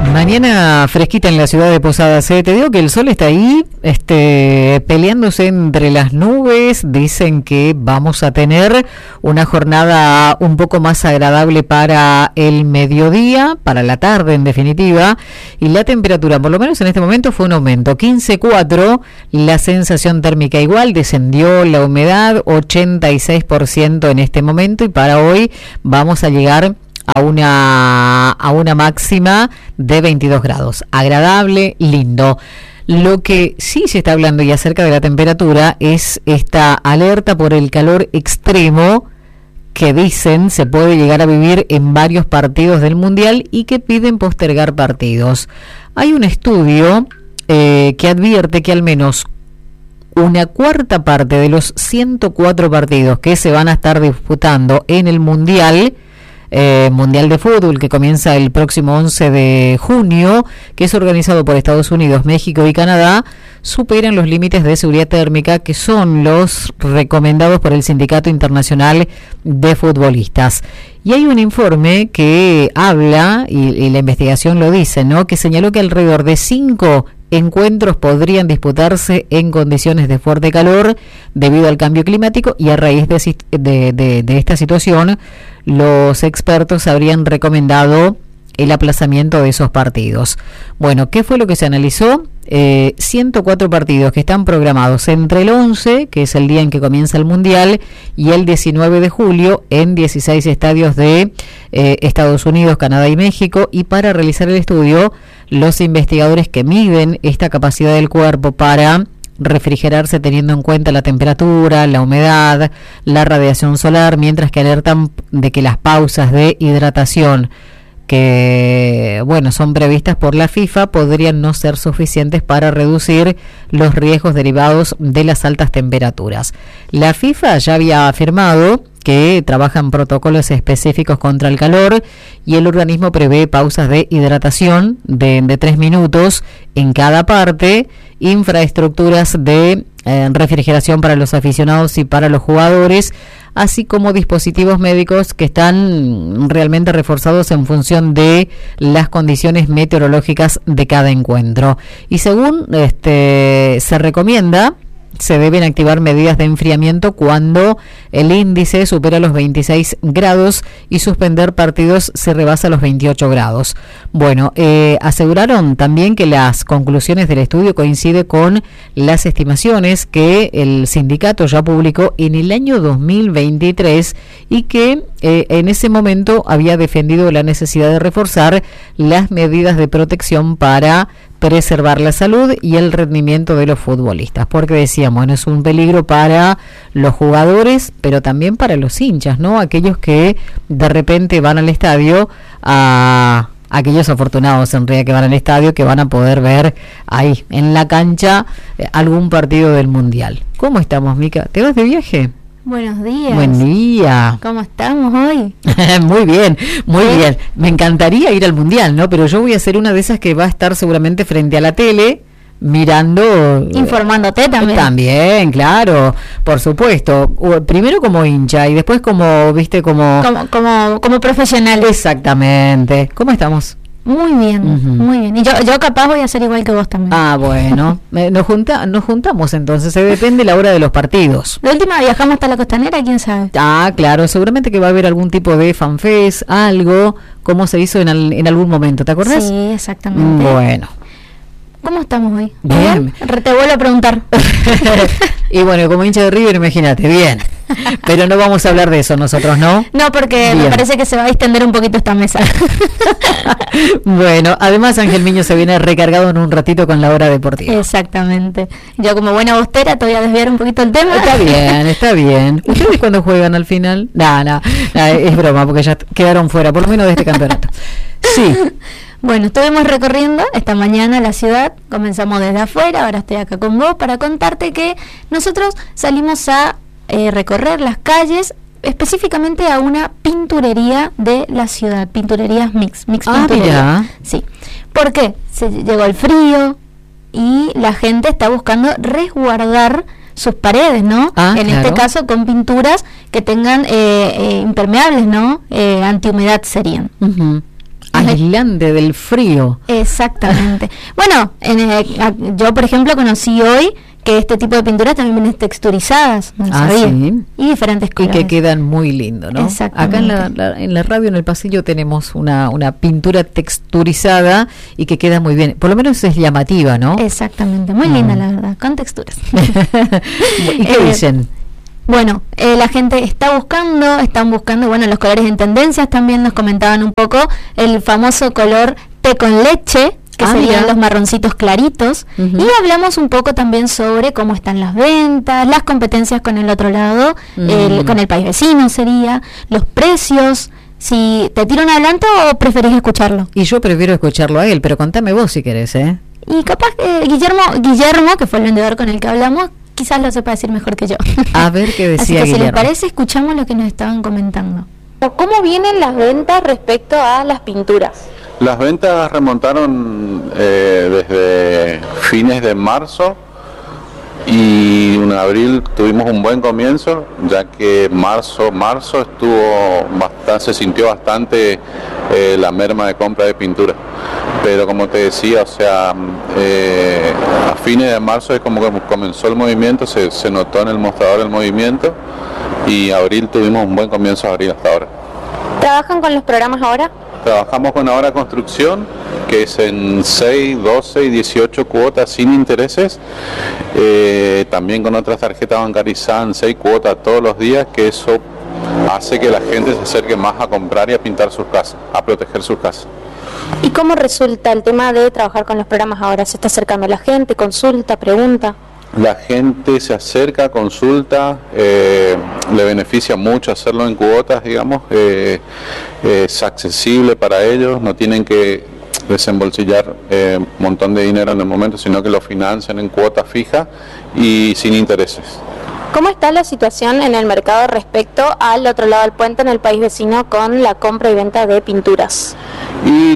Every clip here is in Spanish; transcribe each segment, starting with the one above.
Mañana fresquita en la ciudad de Posadas. Te digo que el sol está ahí, peleándose entre las nubes. Dicen que vamos a tener una jornada un poco más agradable para el mediodía, para la tarde en definitiva. Y la temperatura, por lo menos en este momento, fue un aumento. 15,4, la sensación térmica igual, descendió la humedad, 86% en este momento. Y para hoy vamos a llegar a una máxima de 22 grados. Agradable, lindo. Lo que sí se está hablando y acerca de la temperatura es esta alerta por el calor extremo que dicen se puede llegar a vivir en varios partidos del Mundial y que piden postergar partidos. Hay un estudio que advierte que al menos una cuarta parte de los 104 partidos que se van a estar disputando en el Mundial de Fútbol, que comienza el próximo 11 de junio, que es organizado por Estados Unidos, México y Canadá, superan los límites de seguridad térmica que son los recomendados por el Sindicato Internacional de Futbolistas. Y hay un informe que habla, y la investigación lo dice, ¿no?, que señaló que alrededor de 5 encuentros podrían disputarse en condiciones de fuerte calor debido al cambio climático, y a raíz de esta situación los expertos habrían recomendado el aplazamiento de esos partidos. Bueno, ¿qué fue lo que se analizó? 104 partidos que están programados entre el 11, que es el día en que comienza el Mundial, y el 19 de julio en 16 estadios de Estados Unidos, Canadá y México. Y para realizar el estudio, los investigadores que miden esta capacidad del cuerpo para refrigerarse teniendo en cuenta la temperatura, la humedad, la radiación solar, mientras que alertan de que las pausas de hidratación que, bueno, son previstas por la FIFA, podrían no ser suficientes para reducir los riesgos derivados de las altas temperaturas. La FIFA ya había afirmado que trabajan protocolos específicos contra el calor, y el organismo prevé pausas de hidratación de 3 minutos en cada parte, infraestructuras de refrigeración para los aficionados y para los jugadores, así como dispositivos médicos que están realmente reforzados en función de las condiciones meteorológicas de cada encuentro. Y según se recomienda, se deben activar medidas de enfriamiento cuando el índice supera los 26 grados y suspender partidos se rebasa los 28 grados. Bueno, aseguraron también que las conclusiones del estudio coinciden con las estimaciones que el sindicato ya publicó en el año 2023 y que en ese momento había defendido la necesidad de reforzar las medidas de protección para preservar la salud y el rendimiento de los futbolistas, porque decíamos, bueno, es un peligro para los jugadores, pero también para los hinchas, ¿no? Aquellos que de repente van al estadio, aquellos afortunados en realidad que van al estadio, que van a poder ver ahí en la cancha algún partido del Mundial. ¿Cómo estamos, Mica? ¿Te vas de viaje? Buenos días. Buen día. ¿Cómo estamos hoy? Muy bien, muy bien. Me encantaría ir al Mundial, ¿no? Pero yo voy a ser una de esas que va a estar seguramente frente a la tele, mirando... Informándote también. También, claro, por supuesto. Primero como hincha y después como, viste, como profesional. Exactamente. ¿Cómo estamos? Muy bien, muy bien. Y yo capaz voy a ser igual que vos también. Ah, bueno. Nos juntamos entonces. Depende la hora de los partidos. De última viajamos hasta la Costanera, quién sabe. Ah, claro. Seguramente que va a haber algún tipo de fanfest, algo, como se hizo en algún momento. ¿Te acordás? Sí, exactamente. Bueno. ¿Cómo estamos hoy? Bien. Te vuelvo a preguntar. Y bueno, como hincha de River, imagínate, bien. Pero no vamos a hablar de eso nosotros, ¿no? No, porque bien. Me parece que se va a extender un poquito esta mesa. Bueno, además Ángel Miño se viene recargado en un ratito con la hora deportiva. Exactamente. Yo como buena bostera te voy a desviar un poquito el tema. Está bien, está bien. ¿Ustedes cuándo juegan al final? No, es broma, porque ya quedaron fuera, por lo menos de este campeonato. Sí. Bueno, estuvimos recorriendo esta mañana la ciudad, comenzamos desde afuera, ahora estoy acá con vos para contarte que nosotros salimos a recorrer las calles, específicamente a una pinturería de la ciudad, pinturerías Mix Pinturería. Mira. Sí. ¿Por qué? Llegó el frío y la gente está buscando resguardar sus paredes, ¿no? En claro. Este caso con pinturas que tengan impermeables, ¿no? Antihumedad serían. aislante del frío. Exactamente. Bueno, yo por ejemplo conocí hoy que este tipo de pinturas también vienen texturizadas, no sabía. Sí. Y diferentes colores. Y que quedan muy lindos, ¿no? Acá en la radio, en el pasillo, tenemos una pintura texturizada y que queda muy bien. Por lo menos es llamativa, ¿no? Exactamente, muy linda la verdad, con texturas. ¿Y qué dicen? Bueno, la gente están buscando, bueno, los colores en tendencias también nos comentaban un poco, el famoso color té con leche, que serían los marroncitos claritos, y hablamos un poco también sobre cómo están las ventas, las competencias con el otro lado, con el país vecino sería, los precios, si te tiro un adelanto o preferís escucharlo. Y yo prefiero escucharlo a él, pero contame vos si querés, ¿eh? Y capaz que Guillermo, que fue el vendedor con el que hablamos, quizás lo sepa decir mejor que yo. A ver qué decía. Así que Guillermo. si les parece, escuchamos lo que nos estaban comentando. ¿Cómo vienen las ventas respecto a las pinturas? Las ventas remontaron desde fines de marzo y en abril tuvimos un buen comienzo, ya que marzo se sintió bastante la merma de compra de pintura. Pero como te decía, o sea, a fines de marzo es como que comenzó el movimiento, se notó en el mostrador el movimiento, y abril tuvimos un buen comienzo de abril hasta ahora. ¿Trabajan con los programas ahora? Trabajamos con Ahora Construcción, que es en 6, 12 y 18 cuotas sin intereses, también con otras tarjetas bancarizadas en 6 cuotas todos los días, que eso hace que la gente se acerque más a comprar y a pintar sus casas, a proteger sus casas. ¿Y cómo resulta el tema de trabajar con los programas ahora? ¿Se está acercando la gente, consulta, pregunta? La gente se acerca, consulta, le beneficia mucho hacerlo en cuotas, digamos, es accesible para ellos, no tienen que desembolsillar un montón de dinero en el momento, sino que lo financian en cuotas fijas y sin intereses. ¿Cómo está la situación en el mercado respecto al otro lado del puente, en el país vecino, con la compra y venta de pinturas? Y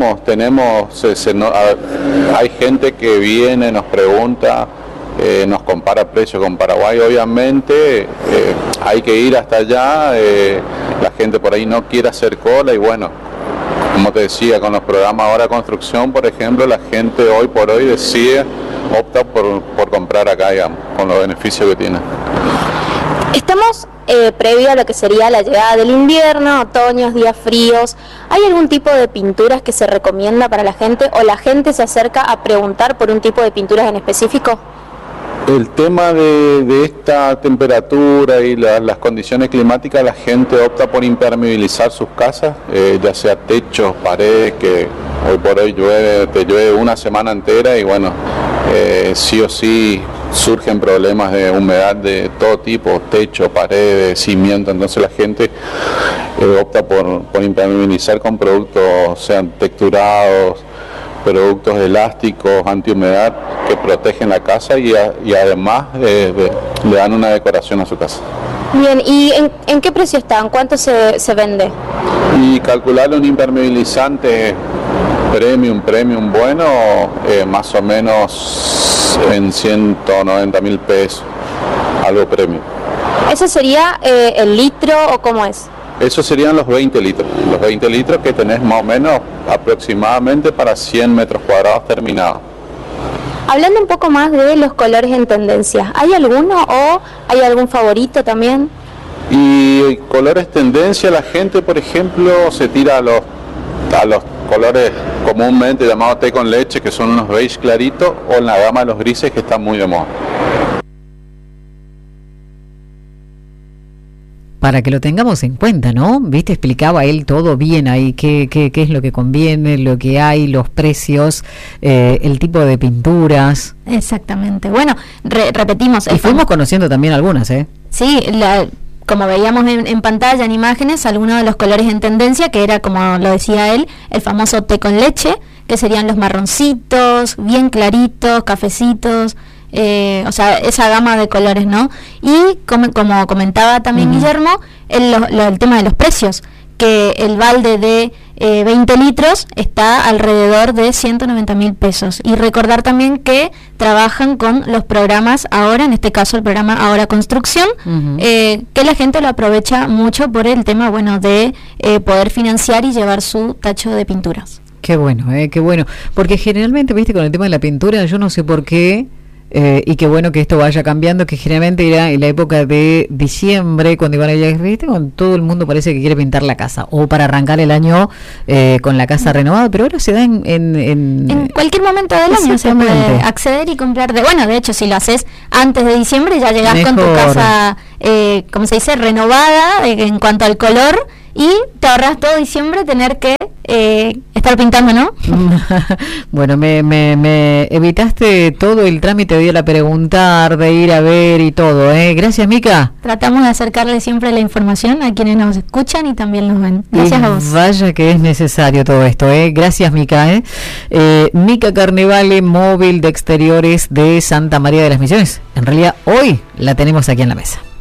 hay gente que viene, nos pregunta, nos compara precios con Paraguay, obviamente, hay que ir hasta allá, la gente por ahí no quiere hacer cola y bueno, como te decía, con los programas Ahora Construcción, por ejemplo, la gente hoy por hoy opta por comprar acá, digamos, con los beneficios que tiene. Estamos previo a lo que sería la llegada del invierno, otoños, días fríos. ¿Hay algún tipo de pinturas que se recomienda para la gente o la gente se acerca a preguntar por un tipo de pinturas en específico? El tema de esta temperatura y las condiciones climáticas, la gente opta por impermeabilizar sus casas, ya sea techos, paredes, que hoy por hoy te llueve una semana entera y bueno, sí o sí surgen problemas de humedad de todo tipo, techo, paredes, cimiento, entonces la gente opta por impermeabilizar con productos, sean texturados, productos elásticos, antihumedad, que protegen la casa y además le dan una decoración a su casa. Bien, ¿y en qué precio está? ¿En cuánto se vende? Y calcularle un impermeabilizante premium bueno, más o menos en 190.000 pesos, algo premium. ¿Eso sería el litro o cómo es? Eso serían los 20 litros que tenés más o menos aproximadamente para 100 metros cuadrados terminados. Hablando un poco más de los colores en tendencia, ¿hay alguno o hay algún favorito también? Y colores tendencia, la gente por ejemplo se tira a los colores comúnmente llamados té con leche, que son unos beige claritos, o en la gama de los grises, que están muy de moda. Para que lo tengamos en cuenta, ¿no? ¿Viste? Explicaba él todo bien ahí, qué es lo que conviene, lo que hay, los precios, el tipo de pinturas. Exactamente. Bueno, repetimos. Y fuimos conociendo también algunas, ¿eh? Sí, como veíamos en pantalla, en imágenes, algunos de los colores en tendencia, que era, como lo decía él, el famoso té con leche, que serían los marroncitos, bien claritos, cafecitos, o sea, esa gama de colores, ¿no? Y como comentaba también Guillermo, el tema de los precios, que el balde de 20 litros está alrededor de 190.000 pesos. Y recordar también que trabajan con los programas Ahora, en este caso el programa Ahora Construcción, que la gente lo aprovecha mucho por el tema, bueno, de poder financiar y llevar su tacho de pinturas. Qué bueno, qué bueno. Porque generalmente, viste, con el tema de la pintura, yo no sé por qué, y qué bueno que esto vaya cambiando, que generalmente era en la época de diciembre, cuando iban a ir, viste, con todo el mundo parece que quiere pintar la casa, o para arrancar el año con la casa renovada, pero ahora se da en cualquier momento del año se puede acceder y comprar. De hecho, si lo haces antes de diciembre, ya llegás con tu casa, como se dice, renovada en cuanto al color, y te ahorras todo diciembre tener que estar pintando, ¿no? Bueno, me evitaste todo el trámite de ir a preguntar, de ir a ver y todo, Gracias, Mica. Tratamos de acercarle siempre la información a quienes nos escuchan y también nos ven. Gracias a vos. Vaya que es necesario todo esto, Gracias, Mica, Mica Carnevale, móvil de exteriores de Santa María de las Misiones. En realidad, hoy la tenemos aquí en la mesa.